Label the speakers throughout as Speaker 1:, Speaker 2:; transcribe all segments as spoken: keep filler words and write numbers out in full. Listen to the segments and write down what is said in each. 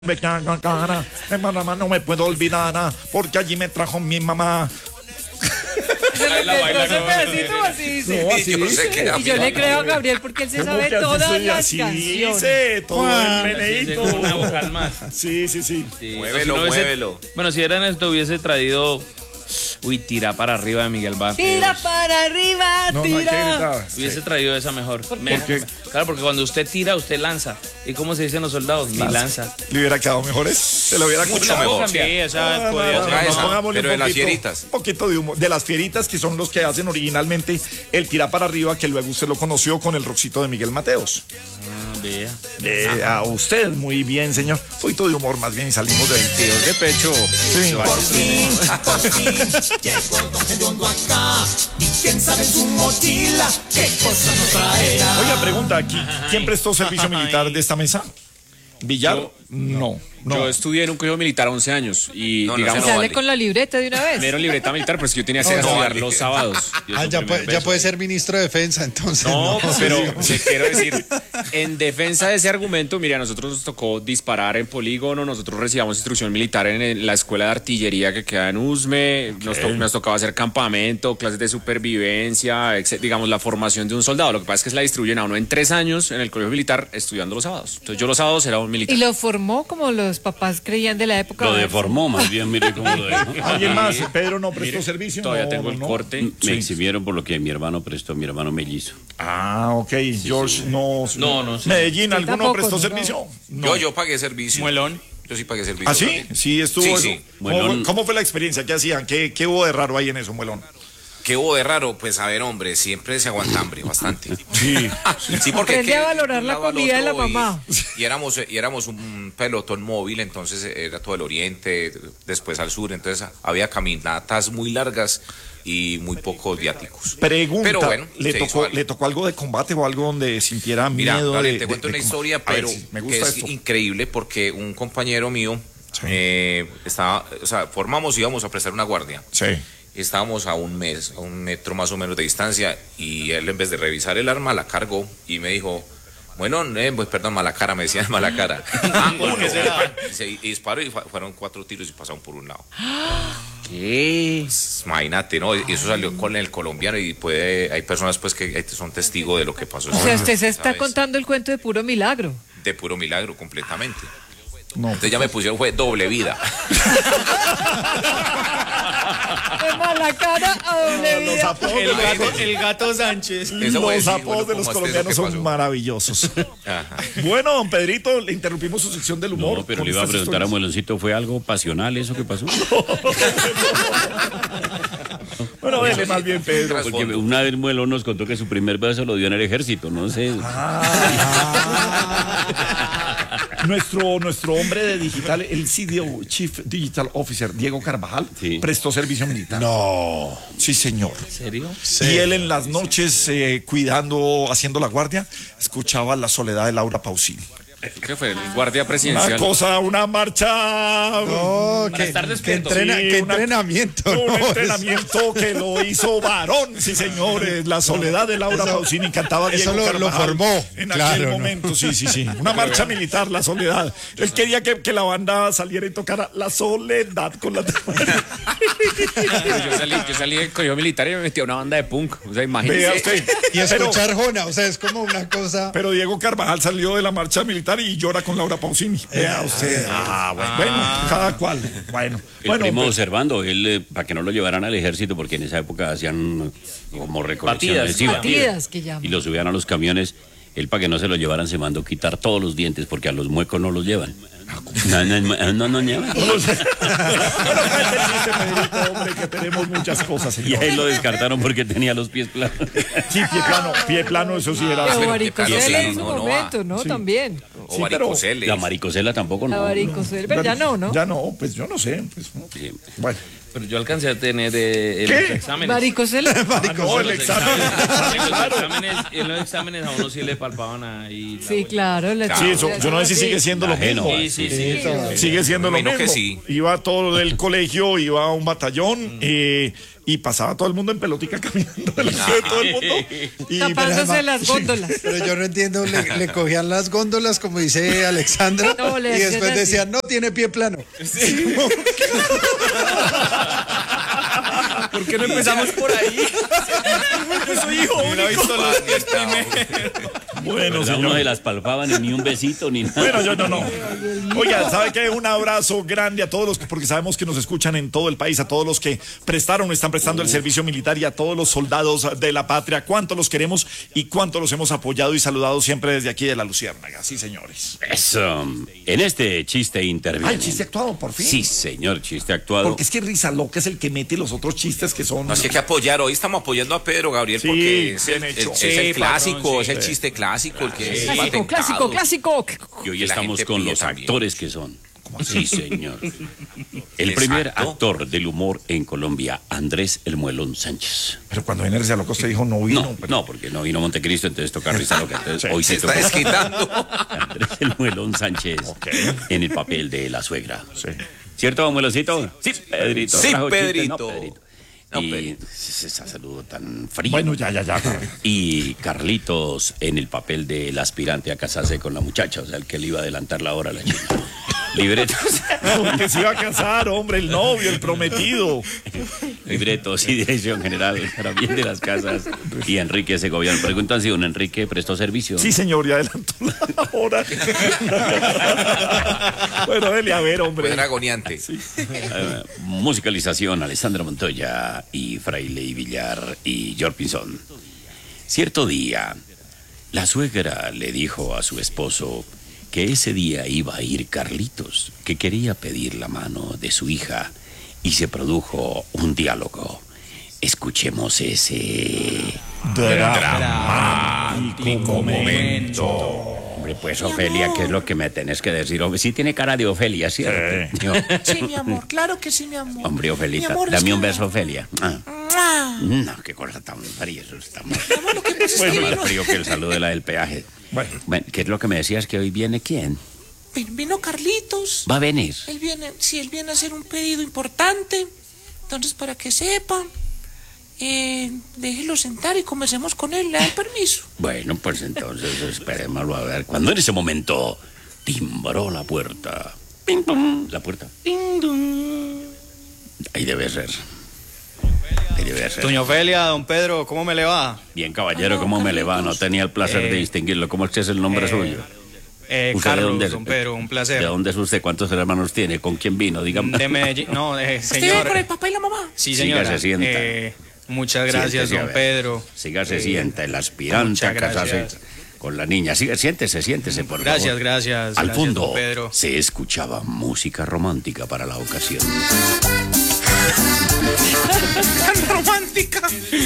Speaker 1: No me puedo olvidar porque allí me trajo mi mamá.
Speaker 2: Ahí la baila, no, pedacito así, sí.
Speaker 1: No, así,
Speaker 2: yo sé que
Speaker 3: Y yo le creo a Gabriel porque él se sabe todas las
Speaker 1: así,
Speaker 3: canciones.
Speaker 1: Sí, todo
Speaker 2: Juan,
Speaker 1: el meneíto.
Speaker 2: sí, una vocal más.
Speaker 1: Sí, sí, sí.
Speaker 2: Sí,
Speaker 4: Muévelo,
Speaker 2: si no hubiese-
Speaker 4: muévelo.
Speaker 2: Bueno, si eran esto, hubiese traído. Uy, tira para arriba de Miguel Vázquez.
Speaker 3: Tira para arriba,
Speaker 1: No, no hay que
Speaker 3: tira.
Speaker 1: gritar.
Speaker 2: Hubiese traído esa mejor. Me-
Speaker 1: qué?
Speaker 2: Claro, porque cuando usted tira, usted lanza. ¿Y cómo se dicen los soldados? Ni lanza.
Speaker 1: ¿Le hubiera quedado mejores? ¿Se lo hubiera
Speaker 4: Mucho
Speaker 1: escuchado?
Speaker 4: mejor.
Speaker 2: Sí, esa
Speaker 1: Ah,
Speaker 2: podría
Speaker 1: no,
Speaker 2: ser.
Speaker 1: no,
Speaker 4: Ponga
Speaker 1: no,
Speaker 4: esa,
Speaker 1: pongámosle
Speaker 4: pero
Speaker 1: un
Speaker 4: de las
Speaker 1: poquito-
Speaker 4: fieritas.
Speaker 1: Un poquito de humor. De las fieritas, que son los que hacen originalmente el tira para arriba, que luego usted lo conoció con el rockcito de Miguel Mateos.
Speaker 2: Ah, vea.
Speaker 1: Eh, a usted, muy bien, señor. Un poquito de humor más bien y salimos del tío.
Speaker 4: De pecho.
Speaker 1: Sí. Oiga, pregunta aquí. ¿Quién prestó servicio militar de esta mesa? ¿Villar?
Speaker 5: Yo-
Speaker 1: no.
Speaker 5: Yo
Speaker 1: No.
Speaker 5: estudié en un colegio militar once años y
Speaker 4: No, no,
Speaker 5: digamos,
Speaker 4: ese
Speaker 3: Sale
Speaker 4: vale.
Speaker 3: con la libreta de una
Speaker 5: me
Speaker 3: vez.
Speaker 5: dieron libreta militar, pero es que yo tenía que
Speaker 4: no,
Speaker 5: estudiar
Speaker 4: vale.
Speaker 5: los sábados. Yo
Speaker 6: Ah,
Speaker 5: su
Speaker 6: ya,
Speaker 5: primer
Speaker 6: puede, ya
Speaker 5: beso.
Speaker 6: puede ser ministro de defensa, entonces.
Speaker 5: No,
Speaker 6: No,
Speaker 5: pero te quiero decir, en defensa de ese argumento, mira, a nosotros nos tocó disparar en polígono, nosotros recibíamos instrucción militar en el- la escuela de artillería que queda en Usme, nos, to- nos tocaba hacer campamento, clases de supervivencia, etce- digamos, la formación de un soldado. Lo que pasa es que se la distribuyen a uno en tres años en el colegio militar estudiando los sábados. Entonces yo los sábados era un militar.
Speaker 3: Y lo formó como los papás creían de la época.
Speaker 7: Lo deformó, más bien, mire cómo lo dejó.
Speaker 1: ¿Alguien más? ¿Pedro no prestó
Speaker 5: Mire,
Speaker 1: servicio?
Speaker 5: Todavía
Speaker 1: No,
Speaker 5: tengo el
Speaker 1: no.
Speaker 5: corte.
Speaker 7: Me exhibieron por lo que mi hermano prestó, mi hermano mellizo.
Speaker 1: Ah, ok. George no.
Speaker 2: No, no, sí.
Speaker 1: Medellín, ¿alguno
Speaker 3: tampoco,
Speaker 1: prestó
Speaker 3: no.
Speaker 1: servicio? No.
Speaker 4: Yo, yo pagué servicio.
Speaker 2: Muelón.
Speaker 4: Yo sí pagué servicio.
Speaker 1: ¿Ah, sí? Sí, estuvo.
Speaker 4: Sí,
Speaker 1: eso.
Speaker 4: sí.
Speaker 1: ¿Cómo,
Speaker 7: Muelón.
Speaker 1: fue, cómo fue la experiencia? ¿Qué hacían? ¿Qué, qué hubo de raro ahí en eso, Muelón?
Speaker 4: ¿Qué hubo de raro? Pues a ver, hombre, siempre se aguanta hambre, bastante.
Speaker 1: Sí.
Speaker 4: Sí, porque
Speaker 3: Aprende
Speaker 4: que
Speaker 3: a valorar
Speaker 4: de un
Speaker 3: la
Speaker 4: lado al
Speaker 3: comida de la
Speaker 4: otro y-
Speaker 3: mamá.
Speaker 4: Y, éramos, y éramos un pelotón móvil, entonces era todo el oriente, después al sur, entonces había caminatas muy largas y muy pocos viáticos.
Speaker 1: Pregunta,
Speaker 4: Pero bueno,
Speaker 1: ¿le,
Speaker 4: se
Speaker 1: tocó,
Speaker 4: hizo algo.
Speaker 1: ¿le tocó algo de combate o algo donde sintiera
Speaker 4: Mira,
Speaker 1: miedo?
Speaker 4: dale,
Speaker 1: de,
Speaker 4: te
Speaker 1: de-
Speaker 4: cuento
Speaker 1: de
Speaker 4: una
Speaker 1: combate?
Speaker 4: historia,
Speaker 1: A ver,
Speaker 4: pero
Speaker 1: sí, me
Speaker 4: que
Speaker 1: gusta
Speaker 4: es
Speaker 1: esto.
Speaker 4: increíble porque un compañero mío eh, estaba, o sea, formamos y íbamos a prestar una guardia.
Speaker 1: Sí.
Speaker 4: Estábamos a un mes, a un metro más o menos de distancia, y él en vez de revisar el arma la cargó y me dijo, bueno, eh, pues perdón, mala cara, me decían mala cara. Ah, uno. Y se- y disparó y fu- fueron cuatro tiros y pasaron por un lado.
Speaker 2: ¿Qué?
Speaker 4: Pues, imagínate, ¿no? Y eso salió con el colombiano y puede, hay personas pues que son testigos de lo que pasó.
Speaker 3: O sea, usted se está
Speaker 4: ¿Sabes?
Speaker 3: contando el cuento de puro milagro.
Speaker 4: De puro milagro, completamente.
Speaker 1: No.
Speaker 4: Entonces ya me pusieron, fue doble vida.
Speaker 3: De mala cara a doble
Speaker 1: Los
Speaker 3: vida.
Speaker 1: apodos,
Speaker 2: El
Speaker 1: de los-
Speaker 2: gato, el gato Sánchez.
Speaker 4: Eso fue
Speaker 1: los
Speaker 4: decir,
Speaker 1: apodos
Speaker 4: bueno,
Speaker 1: de los
Speaker 4: ¿cómo
Speaker 1: colombianos
Speaker 4: es eso que
Speaker 1: son
Speaker 4: pasó?
Speaker 1: maravillosos.
Speaker 4: Ajá.
Speaker 1: Bueno, don Pedrito, le interrumpimos su sección del humor.
Speaker 7: No, pero
Speaker 1: con
Speaker 7: le iba a
Speaker 1: estas
Speaker 7: preguntar a
Speaker 1: historias.
Speaker 7: Mueloncito, ¿fue algo pasional eso que pasó?
Speaker 1: Bueno, dele más bien, Pedro.
Speaker 4: Tras-
Speaker 7: Porque
Speaker 4: fondo.
Speaker 7: una vez Muelón nos contó que su primer beso lo dio en el ejército, no sé.
Speaker 1: Nuestro, nuestro hombre de digital, el C D O, Chief Digital Officer, Diego Carvajal,
Speaker 7: Sí.
Speaker 1: prestó servicio militar.
Speaker 6: No.
Speaker 1: Sí, señor.
Speaker 2: ¿En serio?
Speaker 1: Y él en las noches, eh, cuidando, haciendo la guardia, escuchaba La soledad de Laura Pausini.
Speaker 5: ¿Qué fue? El guardia
Speaker 1: Una
Speaker 5: presidencial.
Speaker 1: cosa, una marcha.
Speaker 6: No,
Speaker 2: Para
Speaker 6: que,
Speaker 2: estar
Speaker 6: que,
Speaker 2: despierto.
Speaker 6: entrena-
Speaker 1: Sí,
Speaker 6: que
Speaker 1: una-
Speaker 6: entrenamiento.
Speaker 1: Un
Speaker 6: no,
Speaker 1: entrenamiento que lo hizo varón, sí señores. La soledad de Laura
Speaker 6: Eso-
Speaker 1: Pausini cantaba
Speaker 6: eso
Speaker 1: Diego
Speaker 6: lo- lo
Speaker 1: Carvajal
Speaker 6: formó,
Speaker 1: en
Speaker 6: claro,
Speaker 1: aquel
Speaker 6: ¿no?
Speaker 1: momento, sí, sí, sí. Una marcha militar, La soledad. Él quería que, que la banda saliera y tocara La soledad con la.
Speaker 5: Yo salí, yo salí del colegio militar y me metí a una banda de punk. O sea, imagínese.
Speaker 1: Vea usted.
Speaker 6: Y escuchar Jona, o sea, es como una cosa.
Speaker 1: Pero Diego Carvajal salió de la marcha militar y llora con Laura Pausini. Vea usted. Ah, bueno. Bueno, cada cual. Bueno.
Speaker 7: El
Speaker 1: bueno,
Speaker 7: primo
Speaker 1: pues,
Speaker 7: observando, él, eh, para que no lo llevaran al ejército, porque en esa época hacían como recolección
Speaker 2: Batidas,
Speaker 7: masiva.
Speaker 3: Batidas, que llaman.
Speaker 7: Y lo subían a los camiones. Él, para que no se lo llevaran, se mandó quitar todos los dientes, porque a los muecos no los llevan. No, no, no, no, no llevan.
Speaker 1: bueno, cuente el chiste, Pedrito, hombre, que tenemos muchas cosas,
Speaker 7: Y
Speaker 1: señor.
Speaker 7: a él lo descartaron porque tenía los pies planos.
Speaker 1: Sí, pie plano, pie plano, eso sí era.
Speaker 3: Pero
Speaker 4: pero
Speaker 3: varicocela
Speaker 4: sí,
Speaker 3: en su
Speaker 4: no, no
Speaker 3: momento,
Speaker 4: va.
Speaker 3: ¿no?
Speaker 1: Sí.
Speaker 3: También.
Speaker 4: O
Speaker 1: Sí, pero-
Speaker 4: varicoceles.
Speaker 7: La maricocela tampoco,
Speaker 3: La
Speaker 7: no.
Speaker 3: varicocela, pero ya no, ¿no?
Speaker 1: Ya no, pues yo no sé. Pues, no.
Speaker 7: Sí.
Speaker 1: Bueno.
Speaker 2: Pero yo alcancé a tener eh, en
Speaker 1: ¿Qué?
Speaker 2: los exámenes.
Speaker 3: Varicocela.
Speaker 1: Ah, no, el
Speaker 2: En los
Speaker 1: examen.
Speaker 2: exámenes, en los exámenes, en los exámenes a uno sí le palpaban ahí. la
Speaker 3: Sí,
Speaker 2: huella.
Speaker 3: claro. la-
Speaker 1: Sí, eso, yo no sé si
Speaker 3: Sí.
Speaker 1: sigue siendo lo
Speaker 7: Ajeno.
Speaker 1: mismo.
Speaker 2: Sí, sí, sí.
Speaker 1: Sigue siendo lo
Speaker 4: Me
Speaker 1: mismo.
Speaker 4: imagino que sí.
Speaker 1: Iba todo del colegio, iba a un batallón eh, y pasaba todo el mundo en pelotica caminando delante de todo el mundo. Y
Speaker 3: Tapándose
Speaker 6: además-
Speaker 3: las góndolas.
Speaker 6: Pero yo no entiendo, le, le cogían las góndolas, como dice Alexandra,
Speaker 3: No, le
Speaker 6: y
Speaker 3: decían
Speaker 6: después
Speaker 3: así.
Speaker 6: decían, no tiene pie plano.
Speaker 2: ¿Por qué no empezamos por ahí? Yo soy hijo único.
Speaker 1: bueno,
Speaker 7: Pues a uno se las palpaban y ni un besito ni nada.
Speaker 1: Bueno, yo no, no. Oiga, ¿sabe qué? Un abrazo grande a todos los que, porque sabemos que nos escuchan en todo el país, a todos los que prestaron o están prestando el servicio militar y a todos los soldados de la patria. Cuánto los queremos y cuánto los hemos apoyado y saludado siempre desde aquí de la Luciérnaga. Sí, señores.
Speaker 7: Eso. En este chiste interviene.
Speaker 1: Ay, chiste actuado, por fin.
Speaker 7: Sí, señor, chiste actuado.
Speaker 1: Porque es que Risa Loca es el que mete los otros chistes que son.
Speaker 4: No, es que hay que apoyar. Hoy estamos apoyando a Pedro Gabriel
Speaker 1: Sí,
Speaker 4: porque es
Speaker 1: bien
Speaker 4: el,
Speaker 1: hecho.
Speaker 4: el-
Speaker 1: Sí,
Speaker 4: es el clásico,
Speaker 2: patrón,
Speaker 4: es
Speaker 2: sí.
Speaker 4: el chiste clásico, el que es
Speaker 3: Clásico,
Speaker 4: patentado.
Speaker 3: clásico, clásico.
Speaker 7: Y hoy
Speaker 4: que la
Speaker 7: estamos
Speaker 4: gente
Speaker 7: con
Speaker 4: pide
Speaker 7: los
Speaker 4: también.
Speaker 7: actores que son. Sí, señor. El primer
Speaker 4: Exacto.
Speaker 7: actor del humor en Colombia, Andrés El Muelón Sánchez.
Speaker 1: Pero cuando viene Risa Loca, usted dijo no vino.
Speaker 7: No,
Speaker 1: pero-
Speaker 7: no, porque no vino Montecristo, entonces toca Risa Loca. Entonces
Speaker 1: Sí,
Speaker 7: hoy
Speaker 4: Se
Speaker 7: se
Speaker 4: está
Speaker 7: toca
Speaker 4: desquitando.
Speaker 7: Andrés El Muelón Sánchez
Speaker 1: Ok.
Speaker 7: en el papel de la suegra.
Speaker 1: Sí.
Speaker 7: ¿Cierto, Mueloncito? Sí, Pedrito.
Speaker 4: Sí,
Speaker 7: Trajo chiste,
Speaker 4: Pedrito.
Speaker 7: no, Pedrito.
Speaker 4: No,
Speaker 7: Y
Speaker 4: Pedrito.
Speaker 7: ese saludo tan frío.
Speaker 1: Bueno, ya, ya, ya.
Speaker 7: Y Carlitos en el papel del aspirante a casarse con la muchacha, o sea, el que le iba a adelantar la hora a la chica. Libretos,
Speaker 1: Que se iba a casar, hombre, el novio, el prometido.
Speaker 7: libretos y dirección general para bien de las casas. Y Enrique Segoviano. Preguntan si don Enrique prestó servicio.
Speaker 1: Sí, señor, ya adelantó la hora. Bueno, dele a ver, hombre.
Speaker 4: Pues era agoniante.
Speaker 7: Eh, musicalización, Alessandra Montoya y Fraile y Villar y George Pinzón. Cierto día, la suegra le dijo a su esposo que ese día iba a ir Carlitos, que quería pedir la mano de su hija, y se produjo un diálogo. Escuchemos ese...
Speaker 1: Dramático momento.
Speaker 7: Hombre, pues Ofelia, ¿qué es lo que me tenés que decir? Hombre, sí tiene cara de Ofelia, ¿cierto? Yo-
Speaker 8: Sí, mi amor, claro que sí, mi amor.
Speaker 7: Hombre, Ofelita,
Speaker 8: Mi amor, es
Speaker 7: dame
Speaker 8: que-
Speaker 7: un beso, Ofelia. Ah.
Speaker 8: ¡Mua!
Speaker 7: No, qué cosa tan fría, eso está más,
Speaker 8: Mi amor, lo que pasa es que
Speaker 7: más
Speaker 8: vino,
Speaker 7: frío que el saludo de la del peaje.
Speaker 1: Bueno.
Speaker 7: Bueno, ¿qué es lo que me decías que hoy viene quién?
Speaker 8: vino Carlitos.
Speaker 7: Va a venir.
Speaker 8: Él viene, sí, él viene a hacer un pedido importante. Entonces, para que sepa, eh, déjelo sentar y conversemos con él. ¿Le da el permiso?
Speaker 7: Bueno, pues entonces esperémoslo a ver. Cuando en ese momento timbró la puerta. Ping, pong, la puerta. Ahí debe ser. Ahí debe ser.
Speaker 5: Doña Ofelia, don Pedro, ¿cómo me le va?
Speaker 7: Bien, caballero, ¿cómo me le va? No tenía el placer de
Speaker 5: Eh,
Speaker 7: distinguirlo. ¿Cómo es que es el nombre suyo?
Speaker 5: Eh,
Speaker 7: ¿Usted de
Speaker 5: Carlos,
Speaker 7: dónde es?
Speaker 5: don Pedro, un placer.
Speaker 7: ¿De dónde es usted? ¿Cuántos hermanos tiene? ¿Con quién vino? Dígame.
Speaker 5: De Medellín. No, eh,
Speaker 8: ¿Usted vive
Speaker 5: señor.
Speaker 8: con el papá y la mamá?
Speaker 5: Sí,
Speaker 7: Sígase,
Speaker 5: señora.
Speaker 7: sienta.
Speaker 5: Eh, muchas gracias,
Speaker 7: Siéntese, a
Speaker 5: don
Speaker 7: ver.
Speaker 5: Pedro.
Speaker 7: Sígase,
Speaker 5: Eh,
Speaker 7: sienta, el aspirante
Speaker 5: muchas
Speaker 7: a casarse
Speaker 5: gracias.
Speaker 7: con la niña. Siga, siéntese, siéntese, por
Speaker 5: Gracias,
Speaker 7: favor.
Speaker 5: gracias.
Speaker 7: Al
Speaker 5: gracias,
Speaker 7: fondo
Speaker 5: don Pedro.
Speaker 7: se escuchaba música romántica para la ocasión.
Speaker 8: ¡Tan romántica!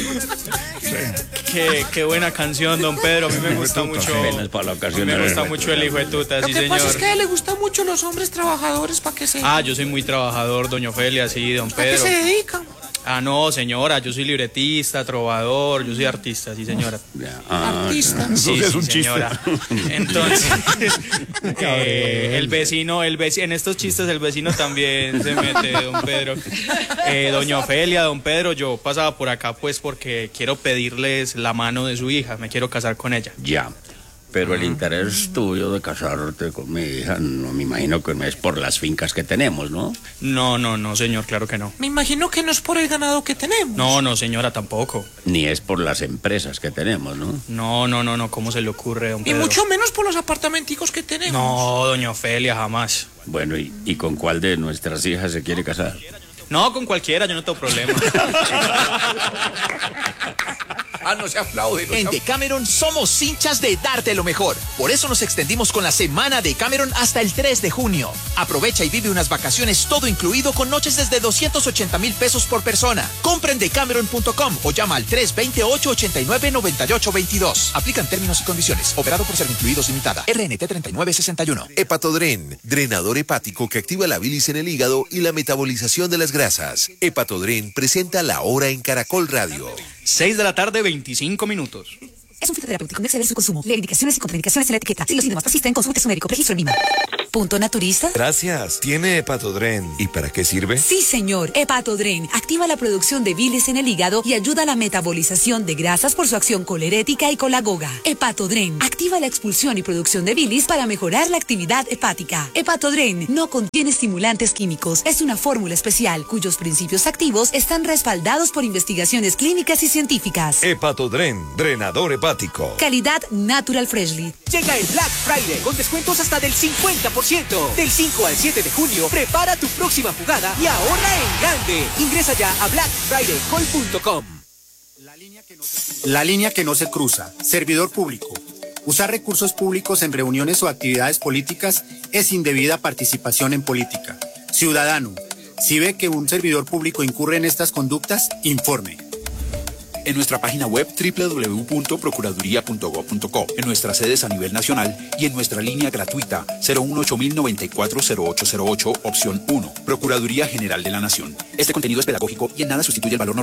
Speaker 5: Qué, qué buena canción, don Pedro. A mí me gusta mucho.
Speaker 7: Apenas para la
Speaker 5: A mí
Speaker 7: ocasión.
Speaker 5: me
Speaker 7: era
Speaker 5: gusta
Speaker 7: el-
Speaker 5: mucho el hijo de tuta,
Speaker 8: Lo
Speaker 5: sí,
Speaker 8: que pasa
Speaker 5: señor.
Speaker 8: es que a él le gustan mucho los hombres trabajadores, para que se...
Speaker 5: Ah, yo soy muy trabajador, doña Ofelia, sí, don
Speaker 8: ¿A qué
Speaker 5: Pedro.
Speaker 8: se dedica?
Speaker 5: Ah, no, señora, yo soy libretista, trovador, yo soy artista, sí, señora.
Speaker 7: Ya, ah,
Speaker 8: Artista.
Speaker 1: Eso sí es un chiste.
Speaker 5: señora. Entonces, eh, el vecino, el vecino, en estos chistes el vecino también se mete, don Pedro. Eh, doña Ofelia, don Pedro, yo pasaba por acá pues porque quiero pedirles la mano de su hija, me quiero casar con ella.
Speaker 7: ya. Pero el interés tuyo de casarte con mi hija, no me imagino que no es por las fincas que tenemos, ¿no?
Speaker 5: No, no, no, señor, claro que no.
Speaker 8: Me imagino que no es por el ganado que tenemos.
Speaker 5: No, no, señora, tampoco.
Speaker 7: Ni es por las empresas que tenemos, ¿no?
Speaker 5: No, no, no, no, ¿cómo se le ocurre, don
Speaker 8: Y
Speaker 5: Pedro?
Speaker 8: mucho menos por los apartamenticos que tenemos.
Speaker 5: No, doña Ofelia, jamás.
Speaker 7: Bueno, ¿y, y con cuál de nuestras hijas se quiere casar?
Speaker 5: No, con cualquiera, yo no tengo problema.
Speaker 4: Ah, no se aplaude. no se
Speaker 9: En
Speaker 4: aplaude.
Speaker 9: Decameron somos hinchas de darte lo mejor. Por eso nos extendimos con la semana de Decameron hasta el tres de junio. Aprovecha y vive unas vacaciones todo incluido con noches desde doscientos ochenta mil pesos por persona. Compra en decameron punto com o llama al tres dos ocho, ocho nueve, nueve ocho dos dos. Aplican términos y condiciones. Operado por Servincluidos Limitada. R N T treinta y nueve sesenta y uno.
Speaker 10: Hepatodren, drenador hepático que activa la bilis en el hígado y la metabolización de las grasas. Hepatodren presenta La Hora en Caracol Radio.
Speaker 5: seis de la tarde, veinticinco minutos.
Speaker 11: Es un fitoterapéutico, no exceder su consumo. Lee indicaciones y contraindicaciones en la etiqueta. Si los síntomas persisten, consulte a su médico. Registro en Lima. Punto naturista.
Speaker 12: Gracias. ¿Tiene Hepatodren? ¿Y para qué sirve?
Speaker 11: Sí, señor. Hepatodren activa la producción de bilis en el hígado y ayuda a la metabolización de grasas por su acción colerética y colagoga. Hepatodren activa la expulsión y producción de bilis para mejorar la actividad hepática. Hepatodren no contiene estimulantes químicos. Es una fórmula especial cuyos principios activos están respaldados por investigaciones clínicas y científicas.
Speaker 12: Hepatodren, drenador hepático.
Speaker 11: Calidad Natural Freshly.
Speaker 9: Llega el Black Friday con descuentos hasta del cincuenta por ciento. Del cinco al siete de junio, prepara tu próxima jugada y ahorra en grande. Ingresa ya a black friday call punto com.
Speaker 13: La línea que no se cruza. Servidor público. Usar recursos públicos en reuniones o actividades políticas es indebida participación en política. Ciudadano, si ve que un servidor público incurre en estas conductas, informe.
Speaker 14: En nuestra página web doble u doble u doble u punto procuraduría punto gob punto co, en nuestras sedes a nivel nacional y en nuestra línea gratuita cero uno ocho mil noventa y cuatro cero ocho cero ocho, opción uno. Procuraduría General de la Nación. Este contenido es pedagógico y en nada sustituye el valor normal